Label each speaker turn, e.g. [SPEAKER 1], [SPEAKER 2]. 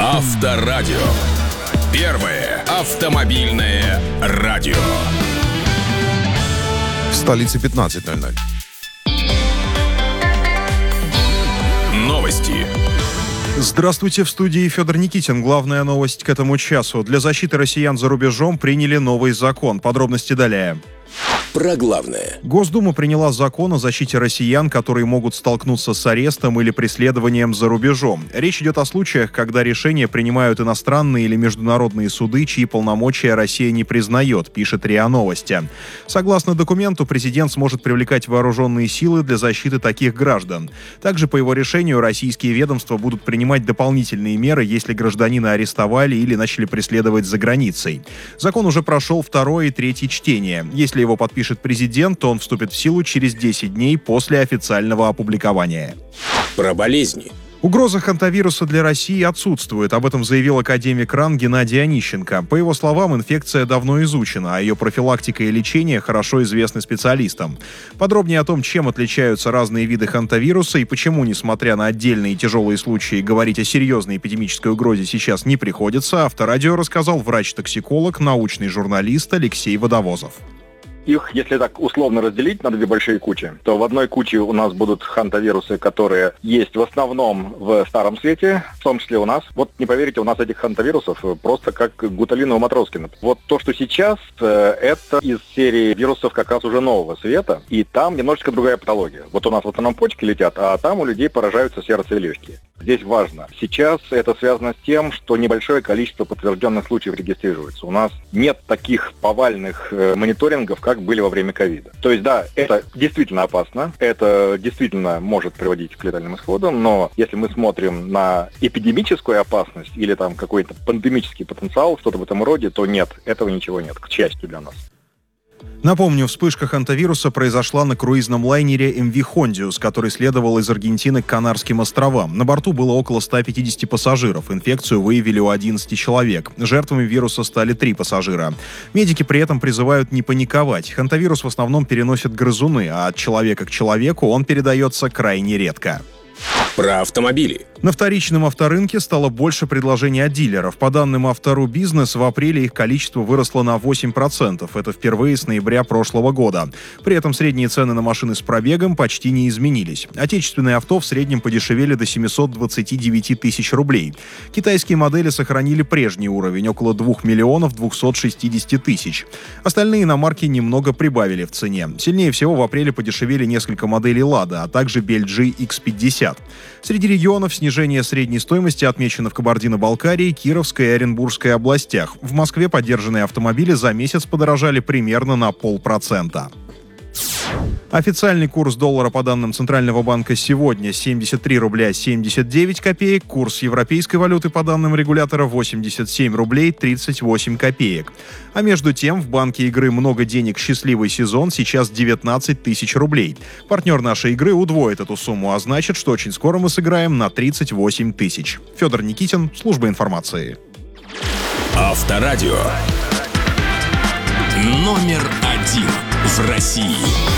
[SPEAKER 1] Авторадио. Первое автомобильное радио.
[SPEAKER 2] В столице 15:00.
[SPEAKER 1] Новости.
[SPEAKER 3] Здравствуйте, в студии Федор Никитин. Главная новость к этому часу. Для защиты россиян за рубежом приняли новый закон. Подробности далее.
[SPEAKER 1] Про главное.
[SPEAKER 3] Госдума приняла закон о защите россиян, которые могут столкнуться с арестом или преследованием за рубежом. Речь идет о случаях, когда решения принимают иностранные или международные суды, чьи полномочия Россия не признает, пишет РИА Новости. Согласно документу, президент сможет привлекать вооруженные силы для защиты таких граждан. Также по его решению российские ведомства будут принимать дополнительные меры, если гражданина арестовали или начали преследовать за границей. Закон уже прошел второе и третье чтение. Если его подпишет президент, то он вступит в силу через 10 дней после официального опубликования.
[SPEAKER 1] Про болезни.
[SPEAKER 3] Угроза хантавируса для России отсутствует. Об этом заявил академик РАН Геннадий Онищенко. По его словам, инфекция давно изучена, а ее профилактика и лечение хорошо известны специалистам. Подробнее о том, чем отличаются разные виды хантавируса и почему, несмотря на отдельные тяжелые случаи, говорить о серьезной эпидемической угрозе сейчас не приходится, Авторадио рассказал врач-токсиколог, научный журналист Алексей Водовозов.
[SPEAKER 4] Их, если так условно разделить на две большие кучи, то в одной куче у нас будут хантавирусы, которые есть в основном в Старом Свете, в том числе у нас. Вот не поверите, у нас этих хантавирусов просто как гуталина у Матроскина. Вот то, что сейчас, это из серии вирусов как раз уже Нового Света, и там немножечко другая патология. Вот у нас в основном почки летят, а там у людей поражаются сердце и легкие. Здесь важно. Сейчас это связано с тем, что небольшое количество подтвержденных случаев регистрируется. У нас нет таких повальных мониторингов, как были во время ковида. То есть, да, это действительно опасно, это действительно может приводить к летальным исходам, но если мы смотрим на эпидемическую опасность или там какой-то пандемический потенциал, что-то в этом роде, то нет, этого ничего нет, к счастью для нас.
[SPEAKER 3] Напомню, вспышка хантавируса произошла на круизном лайнере MV Hondius, который следовал из Аргентины к Канарским островам. На борту было около 150 пассажиров. Инфекцию выявили у 11 человек. Жертвами вируса стали 3 пассажира. Медики при этом призывают не паниковать. Хантавирус в основном переносят грызуны, а от человека к человеку он передается крайне редко.
[SPEAKER 1] Про автомобили.
[SPEAKER 3] На вторичном авторынке стало больше предложений от дилеров. По данным Автору Бизнес, в апреле их количество выросло на 8%. Это впервые с ноября прошлого года. При этом средние цены на машины с пробегом почти не изменились. Отечественные авто в среднем подешевели до 729 тысяч рублей. Китайские модели сохранили прежний уровень – около 2 миллионов 260 тысяч. Остальные иномарки немного прибавили в цене. Сильнее всего в апреле подешевели несколько моделей «Лада», а также BLG X50. Среди регионов снижение средней стоимости отмечено в Кабардино-Балкарии, Кировской и Оренбургской областях. В Москве подержанные автомобили за месяц подорожали примерно на 0,5%. Официальный курс доллара по данным Центрального банка сегодня 73 рубля 79 копеек. Курс европейской валюты по данным регулятора 87 рублей 38 копеек. А между тем в банке игры «Много денег. Счастливый сезон» сейчас 19 тысяч рублей. Партнер нашей игры удвоит эту сумму, а значит, что очень скоро мы сыграем на 38 тысяч. Федор Никитин, служба информации.
[SPEAKER 1] Авторадио. Номер 1 в России.